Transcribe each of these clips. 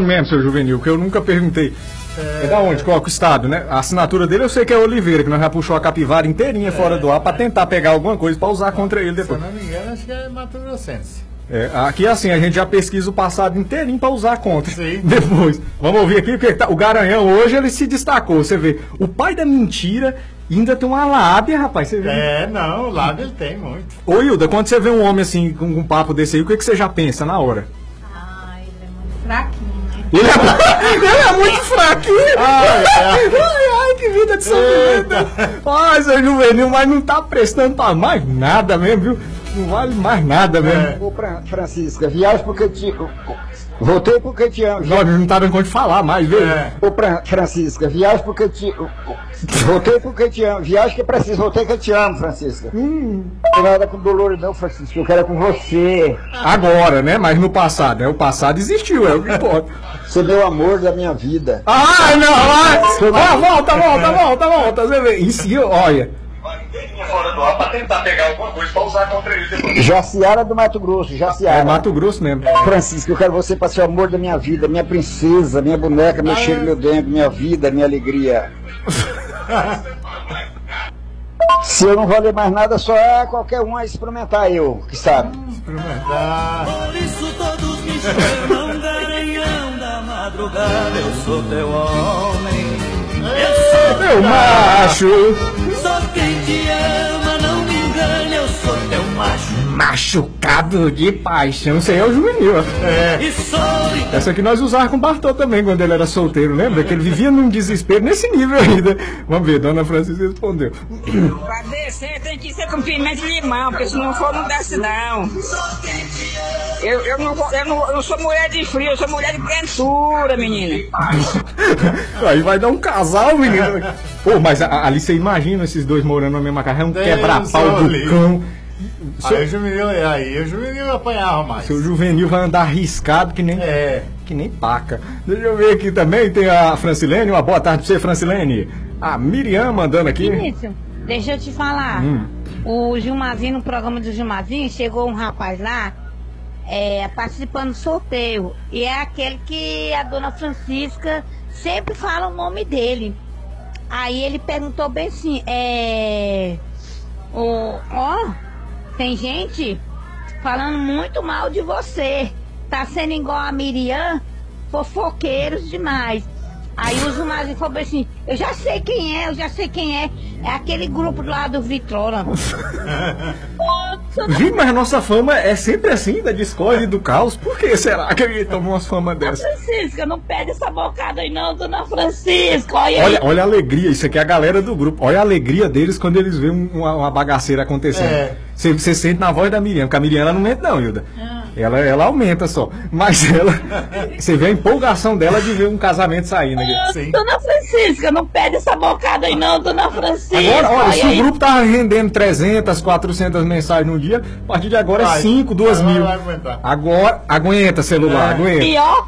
mesmo, seu Juvenil, que eu nunca perguntei. É da onde? Qual é o estado, né? A assinatura dele eu sei que é Oliveira, que nós já puxou a capivara inteirinha fora do ar pra tentar pegar alguma coisa pra usar contra ele depois. Se eu não me engano, acho que é Mato Grossense. Aqui assim, a gente já pesquisa o passado inteirinho pra usar contra. Sim. Depois. Vamos ouvir aqui, porque o Garanhão hoje ele se destacou. Você vê, o pai da mentira ainda tem uma lábia, rapaz. Você vê? Não, lábia ele tem muito. Ô Hilda, quando você vê um homem assim, com um papo desse aí, o que você já pensa na hora? Ele é muito fraquinho, né? Ele é muito fraquinho. Ai, que vida de sofrimento. Ai, seu Juvenil, mas não tá prestando pra mais nada mesmo, viu? Não vale mais nada mesmo. Ô, Francisca, viagem porque voltei porque te amo. Jorge, não tá dando conta de falar mais, viu? Ô, Francisca, viagem porque voltei porque te amo. Viagem que é preciso, voltei que eu te amo, Francisca. Não tem nada com Dolores não, Francisca. Eu quero é com você. Agora, né? Mas no passado, né? O passado existiu, é o que importa. Você é meu amor da minha vida. Ai, não! Volta! Você vê, isso, olha. Fora do ar pra tentar pegar alguma coisa pra usar contra ele depois. Jaciara do Mato Grosso, Jaciara. É Mato Grosso mesmo. Francisca, eu quero você pra ser o amor da minha vida, minha princesa, minha boneca, meu cheiro, meu dentro, minha vida, minha alegria. Se eu não valer mais nada, só é qualquer um a experimentar eu, que sabe. Experimentar. Por isso todos me chamam Garanhão da madrugada. Eu sou teu homem. Eu sou Meu macho! Só quem te ama, não me engane, eu sou teu macho. Machucado de paixão, isso aí é o Juvenil. E sou Essa aqui nós usávamos com o Bartô também, quando ele era solteiro, lembra? Que ele vivia num desespero nesse nível ainda. Vamos ver, dona Francisca respondeu. Pra descer tem que ser com pimenta e limão, porque se não for não desce não. Eu não sou mulher de frio, eu sou mulher de quentura, menina. Aí vai dar um casal, menino. Pô, mas ali você imagina esses dois morando na mesma casa, é um quebra-pau do cão. Aí o Juvenil apanhava mais. Seu Juvenil vai andar arriscado que nem paca. Deixa eu ver aqui também, tem a Francilene. Uma boa tarde pra você, Francilene. A Miriam mandando aqui. Vinícius, deixa eu te falar. O Gilmazinho, no programa do Gilmazinho, chegou um rapaz lá, participando do sorteio. E é aquele que a dona Francisca sempre fala o nome dele. Aí ele perguntou bem assim, tem gente falando muito mal de você. Tá sendo igual a Miriam, fofoqueiros demais. Aí o Gilmazinho falou assim, eu já sei quem é. É aquele grupo lá do Vitrola. Vi, mas a nossa fama é sempre assim, da discórdia e do caos. Por que será que ele tomou umas famas dessas? Francisca, não perde essa bocada aí não, dona Francisca. Olha a alegria, isso aqui é a galera do grupo. Olha a alegria deles quando eles veem uma bagaceira acontecendo. Você sente na voz da Miriam, porque a Miriam ela não mente não, Hilda. Ela aumenta só. Mas você vê a empolgação dela de ver um casamento saindo aqui. Dona Francisca, não perde essa bocada aí não, dona Francisca. Agora, olha, se o grupo tá rendendo 300, 400 mensagens no dia, a partir de agora é 5, 2 mil. Agora, aguenta celular, aguenta. E ó,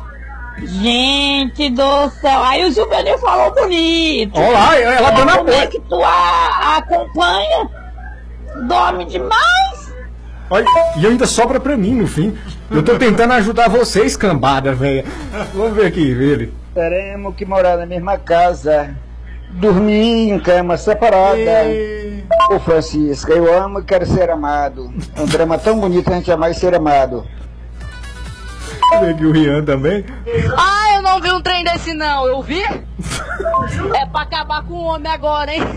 gente do céu, aí o Juvenil falou bonito. Olha lá, ela dando apoio. Como é que tu acompanha? Dorme demais? Olha, e ainda sobra pra mim no fim. Eu tô tentando ajudar vocês, cambada, velha. Vamos ver aqui, ele. Teremos que morar na mesma casa, dormir em cama separada. Ô Francisca, eu amo e quero ser amado. É um drama tão bonito a gente amar e ser amado. Vê aqui o Rian também. Eu não vi um trem desse não, eu vi? É pra acabar com o homem agora, hein?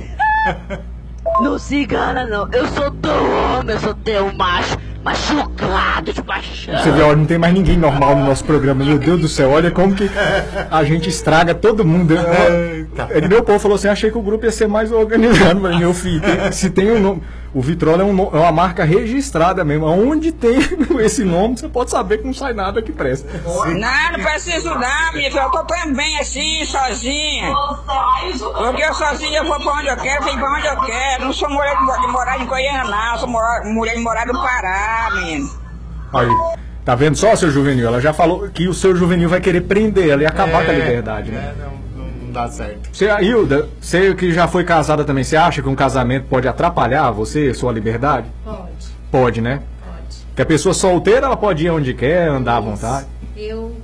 Não se engana não, eu sou teu homem, eu sou teu machucado de paixão. Você vê, olha, não tem mais ninguém normal no nosso programa. Meu Deus do céu, olha como que a gente estraga todo mundo. Meu povo falou assim, achei que o grupo ia ser mais organizado, mas meu filho, se tem um nome. O Vitrola é uma marca registrada mesmo. Onde tem esse nome, você pode saber que não sai nada que presta. Não preciso não, minha filha. Eu tô bem assim, sozinha. Porque eu sozinha eu vou pra onde eu quero, venho pra onde eu quero. Não sou mulher de morar em Goiânia, não. Sou mulher de morar no Pará, menino. Aí, tá vendo só, seu Juvenil? Ela já falou que o seu Juvenil vai querer prender ela e acabar com a liberdade, né? Não dá certo. Hilda, você que já foi casada também, você acha que um casamento pode atrapalhar você, sua liberdade? Pode. Pode, né? Pode. Que a pessoa solteira, ela pode ir onde quer, andar à vontade. Eu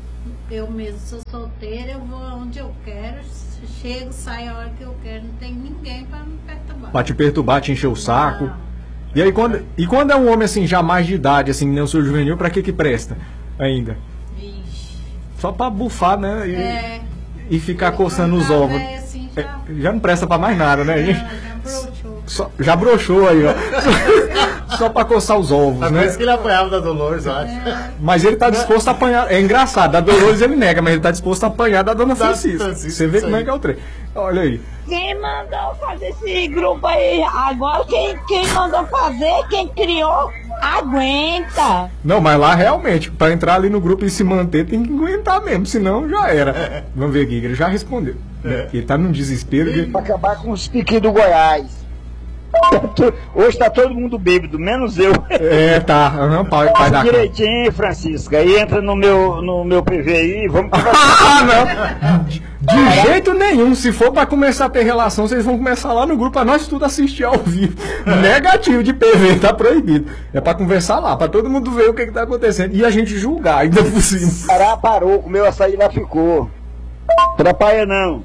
Eu mesmo sou solteira, eu vou onde eu quero, chego, saio a hora que eu quero, não tem ninguém pra me perturbar. Pra te perturbar, te encher o saco. E aí, quando é um homem assim, já mais de idade, assim, nem o seu juvenil, pra que presta ainda? Vixe. Só pra bufar, né? E ficar coçando os ovos. Assim, já não presta pra mais nada, né? já broxou. Já broxou aí, ó. Só pra coçar os ovos, né? Por isso que ele apanhava da Dolores, eu acho. Mas ele tá disposto a apanhar. É engraçado, da Dolores ele nega, mas ele tá disposto a apanhar da Dona Francisca. Você vê como é que é o trem. Olha aí. Quem mandou fazer esse grupo aí? Agora quem mandou fazer, quem criou, aguenta. Não, mas lá realmente, pra entrar ali no grupo e se manter, tem que aguentar mesmo, senão já era. Vamos ver aqui, ele já respondeu. Ele tá num desespero. Pra acabar com os piques do Goiás. Hoje tá todo mundo bêbado, menos eu. Tá. Não, pai da direitinho, Francisca. Aí entra no meu PV aí, vamos conversar. Não. De jeito nenhum. Se for pra começar a ter relação, vocês vão começar lá no grupo pra nós tudo assistir ao vivo. Negativo de PV, tá proibido. É pra conversar lá, pra todo mundo ver o que tá acontecendo. E a gente julgar ainda por cima. Pará, parou, o meu açaí lá ficou. Atrapalha não.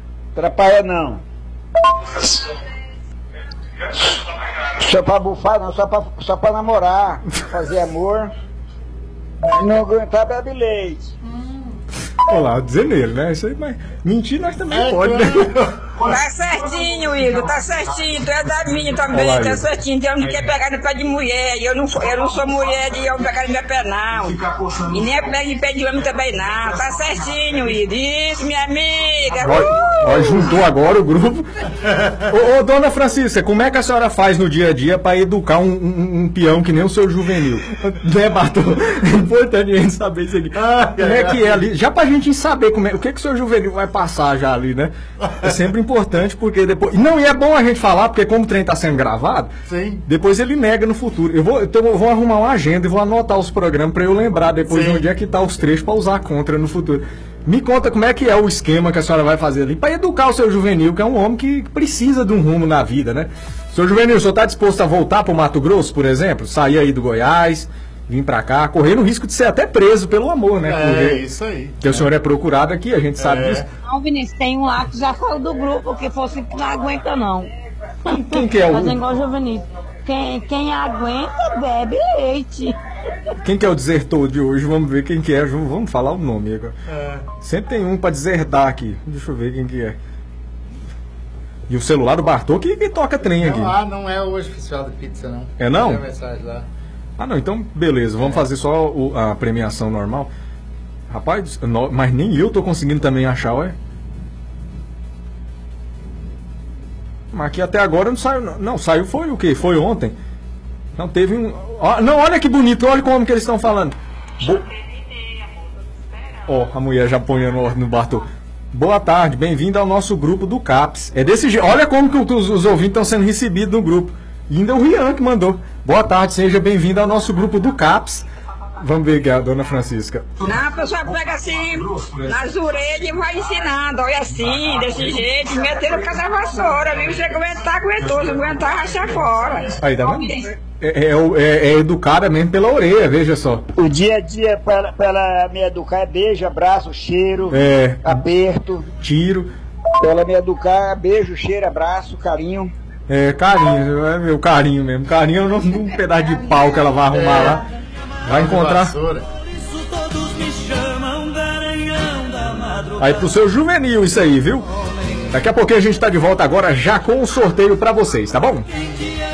Só pra bufar não, só pra namorar, fazer amor. Não aguentar, bebe leite. Olha lá, dizendo ele, né? Isso aí, mas mentir nós também pode, né? Tá certinho, Igor, tá certinho. Tu é da minha também, Olá, tá certinho. Deus não quer pegar no pé de mulher. Eu não sou mulher de eu pegar no meu pé, não. E nem pega em pé de homem também, não. Tá certinho, Igor. Isso, minha amiga. Ó, juntou agora o grupo. Ô, dona Francisca, como é que a senhora faz no dia a dia pra educar um peão que nem o seu juvenil? Né, Bartô? É importante a gente saber isso aqui. Como é que é ali? Já pra gente saber o que o seu juvenil vai passar já ali, né? É sempre importante, porque depois... Não, e é bom a gente falar, porque como o trem tá sendo gravado, sim, depois ele nega no futuro. Eu vou arrumar uma agenda e vou anotar os programas pra eu lembrar depois de onde é que tá os trechos pra usar contra no futuro. Me conta como é que é o esquema que a senhora vai fazer ali pra educar o seu juvenil, que é um homem que precisa de um rumo na vida, né? Seu juvenil, o senhor tá disposto a voltar pro Mato Grosso, por exemplo? Sair aí do Goiás, vir pra cá, correndo o risco de ser até preso pelo amor, né? Isso aí. Porque o senhor é procurado aqui, a gente sabe disso. Não, Vinícius, tem um lá que já saiu do grupo, que fosse que não aguenta, não. Quem que é o... Fazendo igual o Juvenil. Quem aguenta, bebe leite. Quem que é o desertor de hoje? Vamos ver quem que é. Vamos falar o nome agora. Sempre tem um pra desertar aqui. Deixa eu ver quem que é. E o celular do Bartô que toca trem aqui. Não é hoje oficial de pizza, não. É não? Tem a mensagem lá. Não, então beleza, vamos fazer só a premiação normal. Rapaz, mas nem eu tô conseguindo também achar, ué. Mas aqui até agora não saiu. Não, saiu foi o quê? Foi ontem. Não, teve um... não, olha que bonito, olha como que eles estão falando. A mulher já põe no Bartô. Boa tarde, bem-vindo ao nosso grupo do CAPS. É desse jeito, olha como que os ouvintes estão sendo recebidos no grupo. E ainda o Rian que mandou. Boa tarde, seja bem-vindo ao nosso grupo do CAPS. Vamos ver aqui a dona Francisca. Não, a pessoa pega assim, nas orelhas e vai ensinando. Olha assim, desse jeito, metendo cada vassoura, viu? Se aguentar, aguentou. Se aguentar, racha fora. Aí, tá vendo? É educada mesmo pela orelha, veja só. O dia a dia pra ela me educar é beijo, abraço, cheiro, aperto. Tiro. Pra ela me educar, beijo, cheiro, abraço, carinho. Carinho, vai ver o carinho mesmo. Carinho é um pedaço de pau que ela vai arrumar lá. Vai encontrar. Aí pro seu juvenil isso aí, viu? Daqui a pouquinho a gente tá de volta agora já com o sorteio pra vocês, tá bom?